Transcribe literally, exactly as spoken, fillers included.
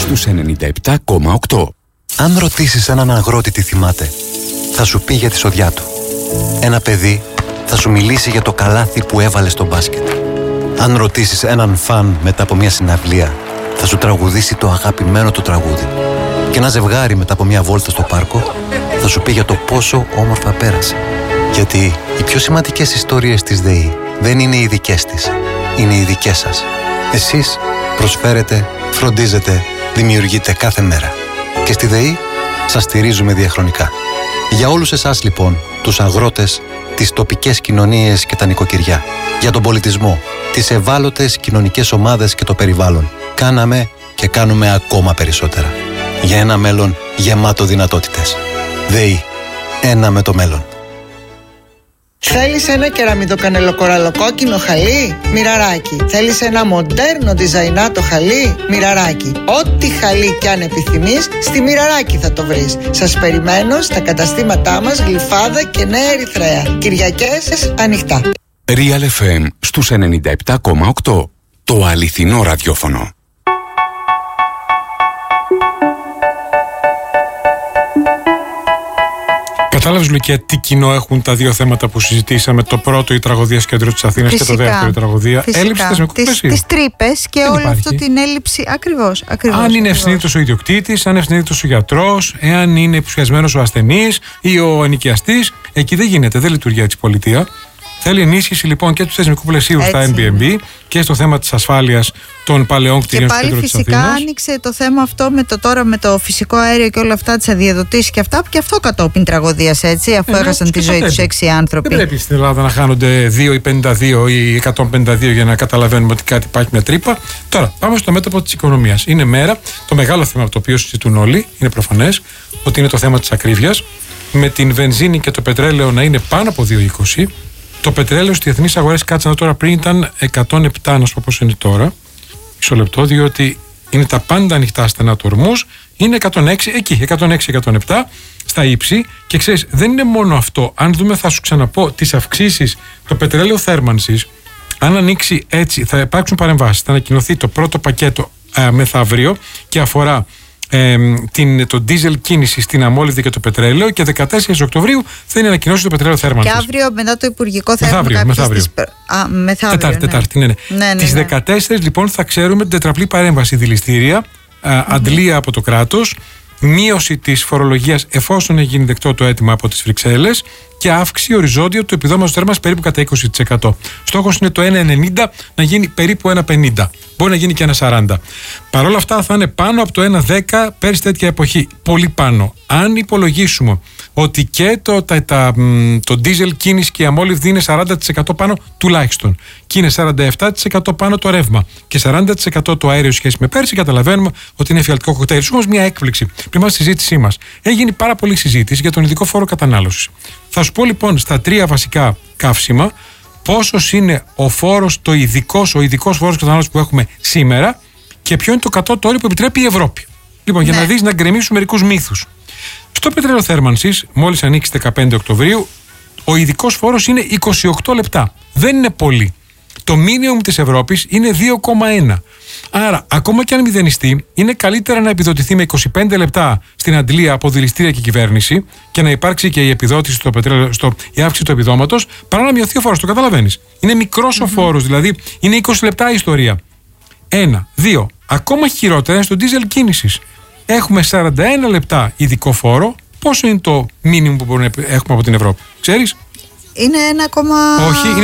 στους ενενήντα επτά κόμμα οκτώ. Αν ρωτήσεις έναν αγρότη τι θυμάται, θα σου πει για τη σοδιά του. Ένα παιδί θα σου μιλήσει για το καλάθι που έβαλε στο μπάσκετ. Αν ρωτήσεις έναν φαν μετά από μια συναυλία, θα σου τραγουδήσει το αγαπημένο του τραγούδι. Και ένα ζευγάρι μετά από μια βόλτα στο πάρκο θα σου πει για το πόσο όμορφα πέρασε. Γιατί οι πιο σημαντικές ιστορίες της ΔΕΗ δεν είναι οι δικές της, είναι οι δικές σας. Εσείς προσφέρετε, φροντίζετε, δημιουργείτε κάθε μέρα. Και στη ΔΕΗ σας στηρίζουμε διαχρονικά. Για όλους εσάς λοιπόν, τους αγρότες, τις τοπικές κοινωνίες και τα νοικοκυριά, για τον πολιτισμό, τις ευάλωτες κοινωνικές ομάδες και το περιβάλλον, κάναμε και κάνουμε ακόμα περισσότερα. Για ένα μέλλον γεμάτο δυνατότητες. ΔΕΗ. Ένα με το μέλλον. Θέλεις ένα κεραμιδοκανελοκοραλοκόκκινο χαλί? Μοιραράκι. Θέλεις ένα μοντέρνο διζαϊνάτο χαλί? Μοιραράκι. Ό,τι χαλί κι αν επιθυμείς, στη Μοιραράκι θα το βρεις. Σας περιμένω στα καταστήματά μας Γλυφάδα και Νέα Ερυθρέα. Κυριακές ανοιχτά. Real εφ εμ στους ενενήντα επτά κόμμα οκτώ. Το αληθινό ραδιόφωνο. Κατάλαβες, Λουκία, τι κοινό έχουν τα δύο θέματα που συζητήσαμε? Το πρώτο, η τραγωδία στο κέντρο της Αθήνας, και το δεύτερο, η τραγωδία. Φυσικά. Έλλειψη θεσμικού πλαισίου. Τις τρύπες και Δεν όλη υπάρχει. αυτή την έλλειψη. Ακριβώς. ακριβώς Αν είναι ακριβώς. ευθυνήτως ο ιδιοκτήτης, αν είναι ευθυνήτως ο γιατρός, εάν είναι υποψιασμένος ο ασθενής ή ο ενοικιαστής, εκεί δεν γίνεται, δεν λειτουργεί έτσι η πολιτεία. Θέλει ενίσχυση λοιπόν και του θεσμικού πλαισίου Έτσι. στα Airbnb και στο θέμα της ασφάλειας των παλαιών κτηρίων Και στο πάλι κέντρο της φυσικά Αθήνας. άνοιξε το θέμα αυτό με το τώρα με το φυσικό αέριο και όλα αυτά, τις αδειοδοτήσεις και αυτά, και αυτό κατόπιν τραγωδίας, έτσι, αφού Ε, έχασαν τη και ζωή το τους πρέπει. έξι άνθρωποι. Δεν πρέπει στην Ελλάδα να χάνονται δύο ή πενήντα δύο ή εκατόν πενήντα δύο για να καταλαβαίνουμε ότι κάτι υπάρχει μια τρύπα. Τώρα, πάμε στο μέτωπο της οικονομίας. Είναι μέρα, το μεγάλο θέμα από το οποίο συζητούν όλοι, είναι προφανές, ότι είναι το θέμα της ακρίβειας. Με την βενζίνη και το πετρέλαιο να είναι πάνω από δύο είκοσι. Το πετρέλαιο στις διεθνείς αγορές, κάτσα τώρα, πριν ήταν εκατόν επτά, να σου πω πώς είναι τώρα. Μισό λεπτό, διότι είναι τα πάντα ανοιχτά στενά του ορμούς. Είναι εκατόν έξι, εκεί, εκατόν έξι εκατόν επτά στα ύψη. Και ξέρεις, δεν είναι μόνο αυτό. Αν δούμε, θα σου ξαναπώ, τις αυξήσεις, το πετρέλαιο θέρμανσης, αν ανοίξει έτσι, θα υπάρξουν παρεμβάσεις. Θα ανακοινωθεί το πρώτο πακέτο α, μεθαύριο και αφορά Ε, την, το ντίζελ κίνηση στην αμόλυβδη και το πετρέλαιο, και δεκατέσσερις Οκτωβρίου θα είναι ανακοινώσει το πετρέλαιο θέρμανσης. Και αύριο μετά το Υπουργικό θα Μεθαύριο, έχουμε μεθαύριο. Τις... Α, μεθαύριο, Τετάρτη, ναι. Τετάρτη, ναι, ναι. ναι, ναι, Τις ναι. δεκατέσσερις λοιπόν θα ξέρουμε την τετραπλή παρέμβαση, δηληστήρια, mm-hmm. αντλία από το κράτος, μείωση της φορολογίας εφόσον έχει γίνει δεκτό το αίτημα από τις Βρυξέλλες, και αύξηση οριζόντια του επιδόματος θέρμανσης περίπου κατά είκοσι τοις εκατό. Στόχος είναι το ένα ενενήντα να γίνει περίπου ένα πενήντα. Μπορεί να γίνει και ένα σαράντα. Παρ' όλα αυτά θα είναι πάνω από το ένα δέκα πέρσι τέτοια εποχή. Πολύ πάνω. Αν υπολογίσουμε ότι και το, τα, τα, το ντίζελ κίνηση και η αμόλυβδη είναι σαράντα τοις εκατό πάνω τουλάχιστον, και είναι σαράντα επτά τοις εκατό πάνω το ρεύμα και σαράντα τοις εκατό το αέριο σχέση με πέρσι, καταλαβαίνουμε ότι είναι εφιαλτικό κοκτέιλ. Όμως μια έκπληξη. Πριν μας στη συζήτησή μας, έγινε πάρα πολλή συζήτηση για τον ειδικό φόρο κατανάλωσης. Θα σου πω λοιπόν στα τρία βασικά καύσιμα πόσος είναι ο φόρος, το ειδικός, ο ειδικός φόρος κατανάλωσης που έχουμε σήμερα, και ποιο είναι το κατώτατο όριο που επιτρέπει η Ευρώπη. Λοιπόν, για ναι. να δεις, να γκρεμίσουμε μερικούς μύθους. Στο πετρέλαιο θέρμανσης, μόλις ανοίξει δεκαπέντε Οκτωβρίου, ο ειδικός φόρος είναι είκοσι οκτώ λεπτά. Δεν είναι πολύ. Το μίνιμουμ της Ευρώπης είναι δύο κόμμα ένα. Άρα, ακόμα και αν μηδενιστεί, είναι καλύτερα να επιδοτηθεί με είκοσι πέντε λεπτά στην αντλία από δηληστήρια και κυβέρνηση, και να υπάρξει και η επιδότηση στο πετρέλαιο, στο, η αύξηση του επιδόματος, παρά να μειωθεί ο φόρος. Το καταλαβαίνεις. Είναι μικρός mm-hmm. ο φόρος, δηλαδή είναι είκοσι λεπτά η ιστορία. Ένα. Δύο. Ακόμα χειρότερα είναι στο ντίζελ κίνησης. Έχουμε σαράντα ένα λεπτά ειδικό φόρο. Πόσο είναι το μίνιμουμ που μπορούμε να έχουμε από την Ευρώπη, ξέρεις? Είναι ένα κόμμα. Όχι, είναι